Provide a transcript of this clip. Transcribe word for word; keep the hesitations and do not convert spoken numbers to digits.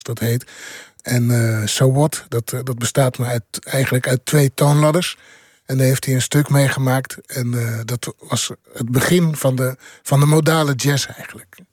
dat heet. En uh, So What, dat, dat bestaat maar uit, eigenlijk uit twee toonladders. En daar heeft hij een stuk meegemaakt. En uh, dat was het begin van de, van de modale jazz eigenlijk.